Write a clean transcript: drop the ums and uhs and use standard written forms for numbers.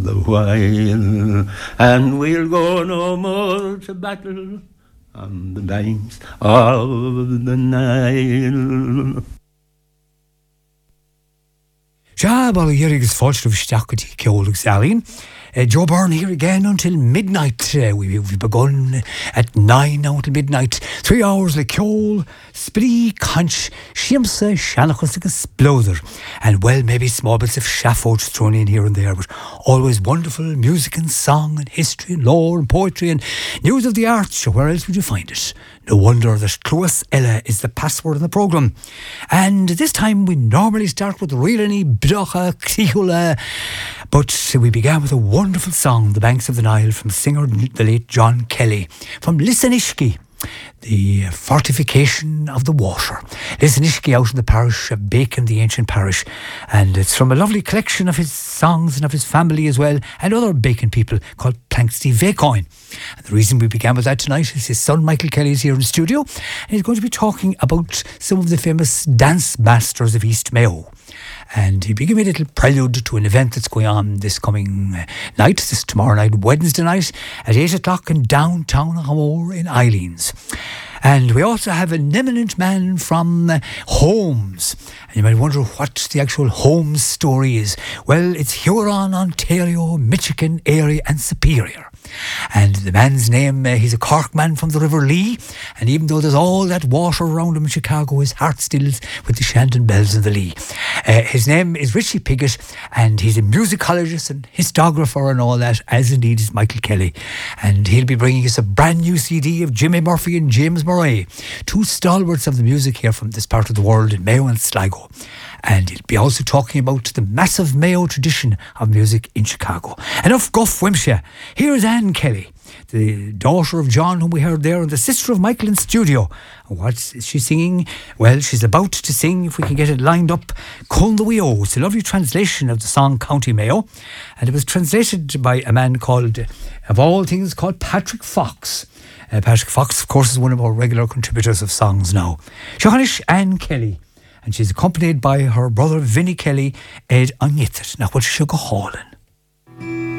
the while, and we'll go no more to battle on the banks of the Nile. Well, here is Falstaff Stacketti, Keolig Salin. Joe Byrne here again until midnight. We've begun at 9 now until midnight. 3 hours like Keol, Spree, Conch, Shiamsa, Shanachus, Exploder. And well, maybe small bits of Shaffots thrown in here and there, but always wonderful music and song and history and lore and poetry and news of the arts. So where else would you find it? No wonder that Clúas Ella is the password in the programme. And this time we normally start with Rilani Bracha Crihula, but we began with a wonderful song, The Banks of the Nile, from singer the late John Kelly, from Lissanishki, the fortification of the water. Lissanishki out in the parish of Bacon, the ancient parish, and it's from a lovely collection of his songs and of his family as well, and other Bacon people, called Planksty Vacoin. And the reason we began with that tonight is his son Michael Kelly is here in the studio, and he's going to be talking about some of the famous dance masters of East Mayo. And he'll be giving a little prelude to an event that's going on this coming night, this tomorrow night, Wednesday night, at 8 o'clock in downtown Hamor in Eileen's. And we also have an eminent man from Holmes. And you might wonder what the actual Holmes story is. Well, it's Huron, Ontario, Michigan, Erie and Superior. And the man's name, he's a Cork man from the River Lee, and even though there's all that water around him in Chicago, his heart still is with the Shandon Bells in the Lee. His name is Richie Piggott, and he's a musicologist and histographer and all that, as indeed is Michael Kelly. And he'll be bringing us a brand new CD of Jimmy Murphy and James Murray, two stalwarts of the music here from this part of the world in Mayo and Sligo. And he'll be also talking about the massive Mayo tradition of music in Chicago. Enough guff, Wimshire. Here's Anne Kelly, the daughter of John, whom we heard there, and the sister of Michael in studio. What is she singing? Well, she's about to sing, if we can get it lined up, Cún the Wio. It's a lovely translation of the song County Mayo, and it was translated by a man called, of all things, called Patrick Fox. Patrick Fox, of course, is one of our regular contributors of songs now. Johannish Anne Kelly, and she's accompanied by her brother Vinnie Kelly, Ed Onyithit. Now, what should go hauling?